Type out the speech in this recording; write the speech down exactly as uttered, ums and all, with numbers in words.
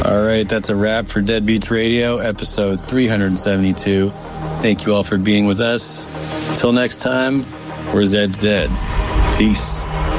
All right, that's a wrap for Deadbeats Radio, episode three seventy-two. Thank you all for being with us. Until next time, we're Zed's Dead. Peace.